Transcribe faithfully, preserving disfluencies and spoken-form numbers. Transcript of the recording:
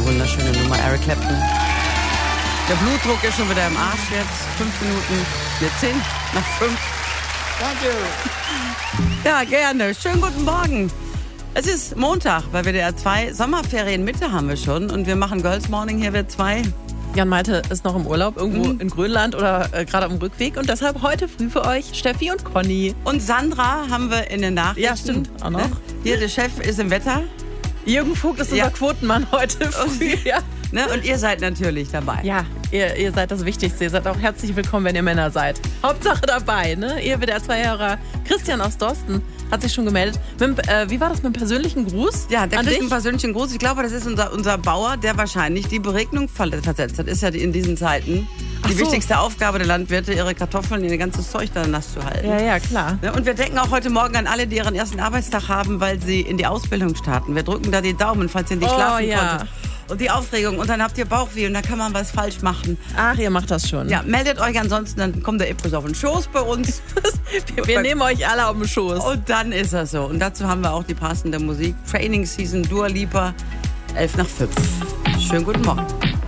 eine wunderschöne Nummer, Eric Clapton. Der Blutdruck ist schon wieder im Arsch jetzt. Fünf Minuten, ne, zehn nach fünf. Danke. Ja, gerne. Schönen guten Morgen. Es ist Montag bei W D R zwei. Sommerferienmitte haben wir schon. Und wir machen Girls Morning hier, wir zwei. Jan Malte ist noch im Urlaub, irgendwo Mhm. in Grönland oder äh, gerade am Rückweg. Und deshalb heute früh für euch Steffi und Conny. Und Sandra haben wir in den Nachrichten. Ja, stimmt, auch noch. Ne? Hier, der Chef ist im Wetter. Jürgen Vogt ist Ja. unser Quotenmann heute früh. Ja, Ne? Und ihr seid natürlich dabei. ja ihr, ihr seid das Wichtigste. Ihr seid auch herzlich willkommen, wenn ihr Männer seid. Hauptsache dabei, ne? Ihr W D R zwei-Hörer Christian aus Dorsten hat sich schon gemeldet. Mit, äh, wie war das mit dem persönlichen Gruß? Ja, der an kriegt dich? einen persönlichen Gruß. Ich glaube, das ist unser, unser Bauer, der wahrscheinlich die Beregnung ver- versetzt hat. Ist ja in diesen Zeiten Ach die so. wichtigste Aufgabe der Landwirte, ihre Kartoffeln, ihr ganzes Zeug da nass zu halten. Ja, ja, klar. Ne, und wir denken auch heute Morgen an alle, die ihren ersten Arbeitstag haben, weil sie in die Ausbildung starten. Wir drücken da die Daumen, falls ihr nicht Oh, schlafen ja. konntet. Und die Aufregung. Und dann habt ihr Bauchweh und dann kann man was falsch machen. Ach, ihr macht das schon. Ja, meldet euch ansonsten, dann kommt der Epos auf den Schoß bei uns. Wir, wir nehmen euch alle auf den Schoß. Und dann ist das so. Und dazu haben wir auch die passende Musik. Training Season, Dua Lipa, elf nach fünf. Schönen guten Morgen.